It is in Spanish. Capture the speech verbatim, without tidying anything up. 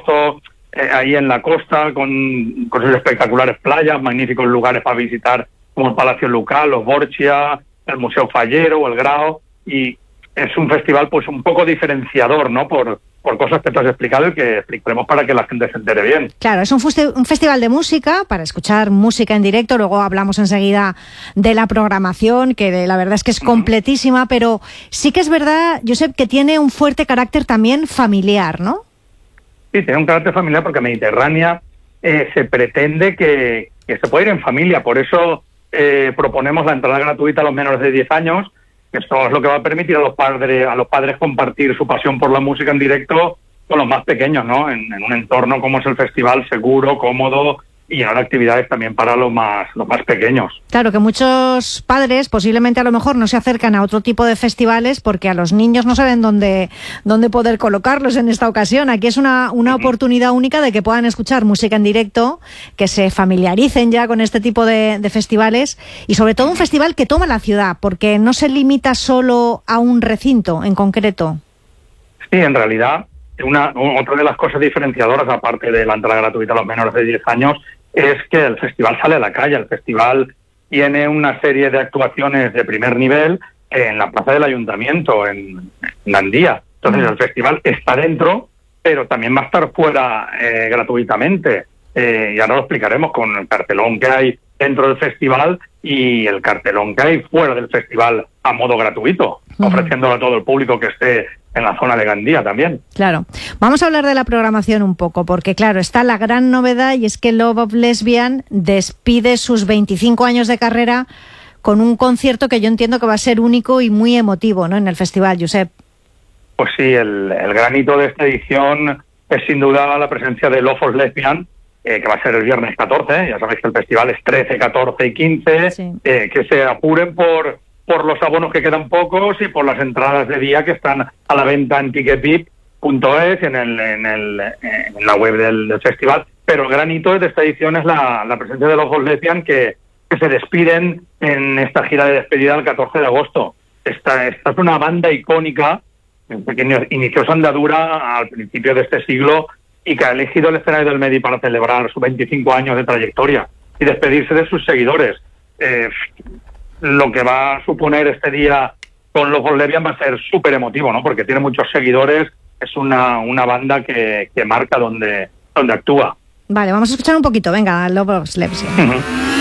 agosto, eh, ahí en la costa, con, con sus espectaculares playas, magníficos lugares para visitar, como el Palacio Lucal, los Borgia, el Museo Fallero, el Grao, y es un festival pues un poco diferenciador, ¿no? Por, por cosas que te has explicado y que explicaremos para que la gente se entere bien. Claro, es un, fuste- un festival de música, para escuchar música en directo, luego hablamos enseguida de la programación, que de, la verdad es que es completísima, pero sí que es verdad, Josep, que tiene un fuerte carácter también familiar, ¿no? Sí, tiene un carácter familiar porque Mediterránea eh, se pretende que, que se pueda ir en familia, por eso eh, proponemos la entrada gratuita a los menores de diez años. Esto es lo que va a permitir a los padres a los padres compartir su pasión por la música en directo con los más pequeños, ¿no? En, en un entorno como es el festival, seguro, cómodo, y ahora actividades también para los más los más pequeños. Claro, que muchos padres posiblemente a lo mejor no se acercan a otro tipo de festivales porque a los niños no saben dónde, dónde poder colocarlos en esta ocasión. Aquí es una, una uh-huh. oportunidad única de que puedan escuchar música en directo, que se familiaricen ya con este tipo de, de festivales, y sobre todo un festival que toma la ciudad, porque no se limita solo a un recinto en concreto. Sí, en realidad, una otra de las cosas diferenciadoras, aparte de la entrada gratuita a los menores de diez años, es que el festival sale a la calle. El festival tiene una serie de actuaciones de primer nivel en la plaza del Ayuntamiento, en, en Gandía. Entonces, el festival está dentro, pero también va a estar fuera eh, gratuitamente. Eh, y ahora lo explicaremos con el cartelón que hay dentro del festival y el cartelón que hay fuera del festival a modo gratuito, uh-huh. ofreciéndolo a todo el público que esté en la zona de Gandía también. Claro. Vamos a hablar de la programación un poco, porque claro, está la gran novedad, y es que Love of Lesbian despide sus veinticinco años de carrera con un concierto que yo entiendo que va a ser único y muy emotivo, ¿no?, en el festival, Josep. Pues sí, el, el gran hito de esta edición es sin duda la presencia de Love of Lesbian, eh, que va a ser el viernes catorce, ya sabéis que el festival es trece, catorce y quince, sí. eh, que se apuren por... por los abonos que quedan pocos y por las entradas de día que están a la venta en ticket vip punto es, en, el, en, el, en la web del, del festival. Pero el gran hito de esta edición es la, la presencia de los Love of Lesbian, que, que se despiden en esta gira de despedida el catorce de agosto. Esta, esta es una banda icónica que inició su andadura al principio de este siglo y que ha elegido el escenario del Medi para celebrar sus veinticinco años de trayectoria y despedirse de sus seguidores. Eh, Lo que va a suponer este día con los Love of Lesbian va a ser súper emotivo, ¿no? Porque tiene muchos seguidores, es una, una banda que, que marca donde, donde actúa. Vale, vamos a escuchar un poquito, venga, Love of Lesbian. Uh-huh.